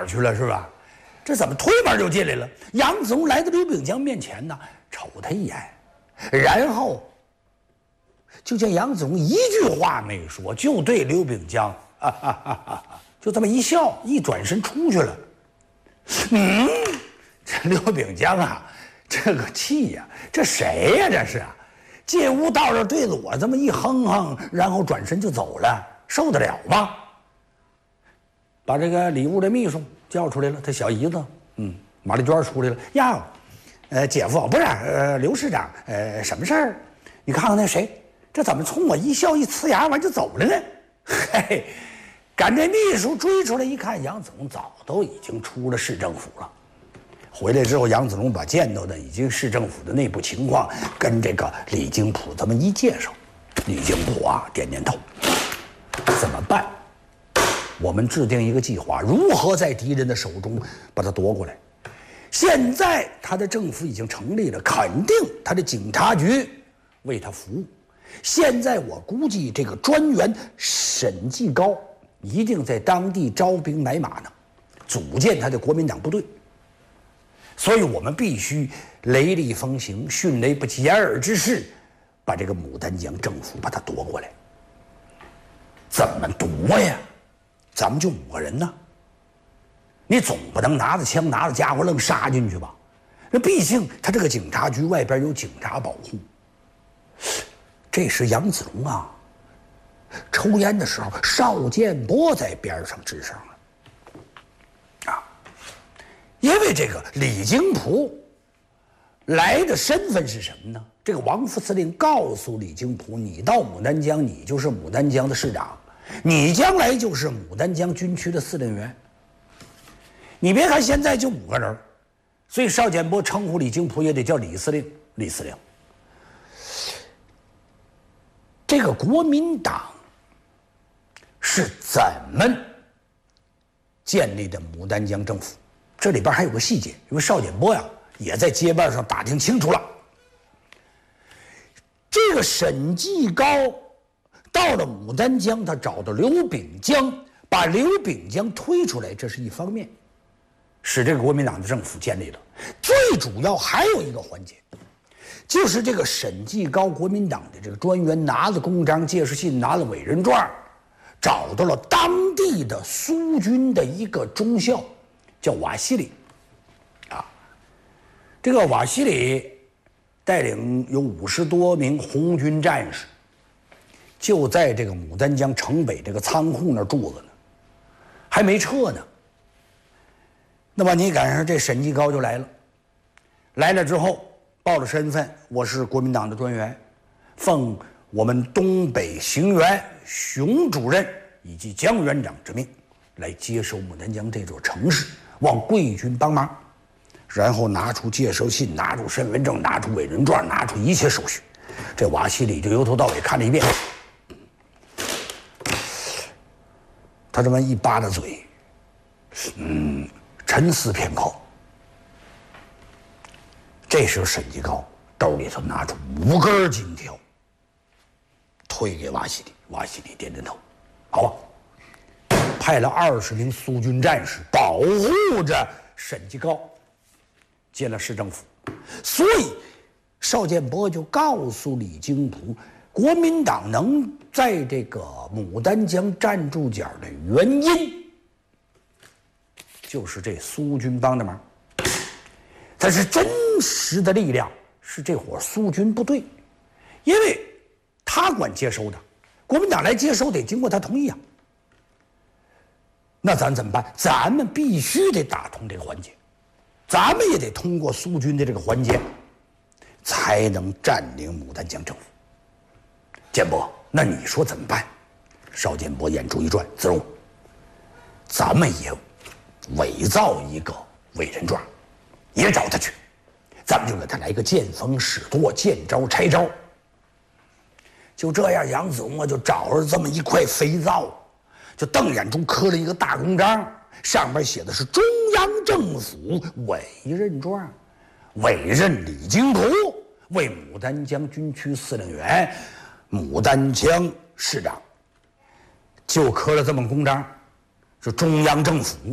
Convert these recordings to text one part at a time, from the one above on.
儿去了是吧？这怎么推门就进来了？杨子荣来到刘秉江面前呢，瞅他一眼，然后就见杨子荣一句话没说，就对刘秉江就这么一笑，一转身出去了。这刘秉江啊，这个气呀，这谁呀？这是啊！进屋到这对着我这么一哼哼，然后转身就走了，受得了吗？把这个里屋的秘书叫出来了，他小姨子，马丽娟出来了呀，姐夫不是，刘市长，什么事儿？你看看那谁，这怎么冲我一笑一呲牙完就走了呢？嘿，赶这秘书追出来一看，杨子荣早都已经出了市政府了。回来之后，杨子荣把见到的已经市政府的内部情况跟这个李经普这么一介绍，李经普啊点点头，怎么办？我们制定一个计划，如何在敌人的手中把它夺过来。现在他的政府已经成立了，肯定他的警察局为他服务。现在我估计这个专员沈继高一定在当地招兵买马呢，组建他的国民党部队。所以我们必须雷厉风行，迅雷不及掩耳之势，把这个牡丹江政府把它夺过来。怎么夺呀？咱们就5个人呢，你总不能拿着枪拿着家伙愣杀进去吧？那毕竟他这个警察局外边有警察保护。这时杨子荣啊，抽烟的时候，邵建波在边上支上了，因为这个李经普来的身份是什么呢？这个王副司令告诉李经普，你到牡丹江，你就是牡丹江的市长，你将来就是牡丹江军区的司令员。你别看现在就5个人，所以邵建波称呼李经普也得叫李司令。李司令，这个国民党是怎么建立的牡丹江政府？这里边还有个细节，因为邵建波呀也在街面上打听清楚了。这个沈继高到了牡丹江，他找到刘秉江，把刘秉江推出来，这是一方面，使这个国民党的政府建立了。最主要还有一个环节，就是这个沈继高国民党的这个专员拿了公章、介绍信，拿了委任状，找到了当地的苏军的一个中校，叫瓦西里，这个瓦西里带领有50多名红军战士，就在这个牡丹江城北这个仓库那儿住着呢，还没撤呢。那么你赶上这沈继高就来了，来了之后报了身份，我是国民党的专员，奉我们东北行员熊主任以及江园长之命，来接收牡丹江这座城市，望贵军帮忙。然后拿出介绍信，拿出身份证，拿出委任状，拿出一切手续。这瓦西里就由头到尾看了一遍，他这么一扒拉嘴，沉思片刻。这时候沈继高兜里头拿出5根金条，推给瓦西里。瓦西里点点头，好吧，派了20名苏军战士保护着沈继高进了市政府。所以邵建波就告诉李经普，国民党能在这个牡丹江站住脚的原因，就是这苏军帮的忙。但是真实的力量是这伙苏军部队，因为他管接收的，国民党来接收得经过他同意啊。那咱怎么办？咱们必须得打通这个环节，咱们也得通过苏军的这个环节，才能占领牡丹江政府。建波，那你说怎么办？邵建波眼珠一转，子荣，咱们也伪造一个委任状，也找他去，咱们就给他来个见风使舵，见招拆招。就这样，杨子荣啊就找着这么一块肥皂，就瞪眼中刻了一个大公章，上面写的是中央政府委任状，委任李经普为牡丹江军区司令员、牡丹江市长，就刻了这么公章，是中央政府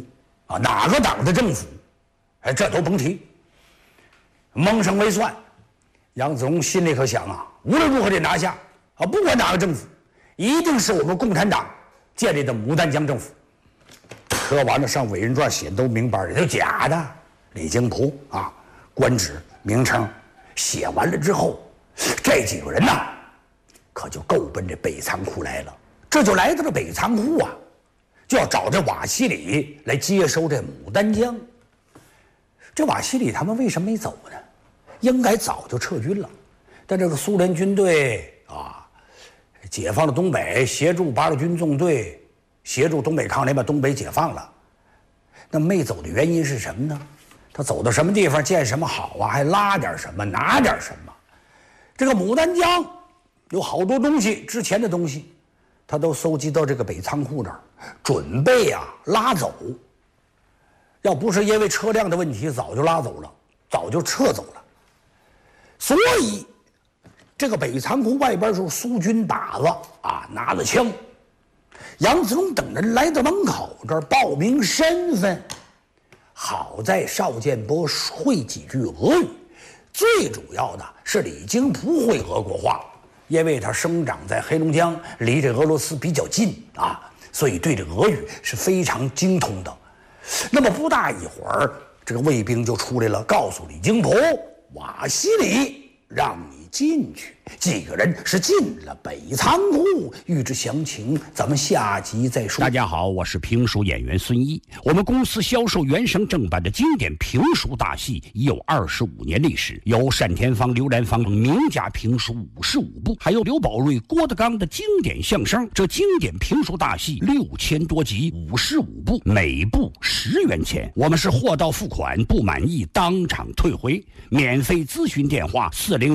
啊，哪个党的政府，哎，这都甭提。蒙生为算，杨子荣心里可想啊，无论如何得拿下啊，不管哪个政府，一定是我们共产党建立的牡丹江政府。说完了，上委任状写都明白了，都假的。李金璞啊，官职名称写完了之后，这几个人呐，可就够奔这北仓库来了。这就来到了北仓库啊，就要找这瓦西里来接收这牡丹江。这瓦西里他们为什么没走呢？应该早就撤军了，但这个苏联军队啊，解放了东北，协助八路军纵队，协助东北抗联，把东北解放了。那没走的原因是什么呢？他走到什么地方见什么好啊，还拉点什么，拿点什么。这个牡丹江有好多东西，之前的东西，他都搜集到这个北仓库这儿，准备啊拉走。要不是因为车辆的问题，早就拉走了，早就撤走了。所以，这个北仓库外边就是苏军靶子啊，拿着枪。杨子荣等人来到门口这儿报名身份，好在邵建波会几句俄语，最主要的是李金璞会俄国话，因为他生长在黑龙江，离这俄罗斯比较近啊，所以对这俄语是非常精通的。那么不大一会儿，这个卫兵就出来了，告诉李金璞，瓦西里让你进去。几个人是进了北仓库，欲知详情，咱们下集再说。 大家好，我是评书演员孙一。我们公司销售原声正版的经典评书大戏已有25年历史，有单田芳、刘兰芳名家评书55部，还有刘宝瑞、郭德纲的经典相声。这经典评书大戏6000多集，55部，每部10元钱。我们是货到付款，不满意当场退回。免费咨询电话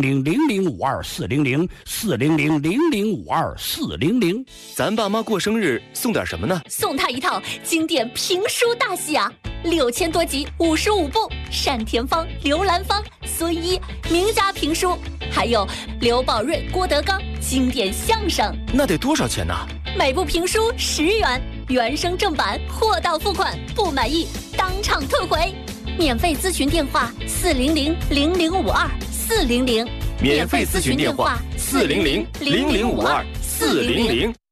400-0052-400，400-0052-400。 咱爸妈过生日送点什么呢？ 送他一套经典评书大戏啊，6000多集，55部，单田芳、刘兰芳、孙一名家评书，还有刘宝瑞、郭德纲经典相声。 那得多少钱呢？ 每部评书10元，原声正版，货到付款，不满意当场退回。免费咨询电话400-0052-400。 免费咨询电话400-0052-400。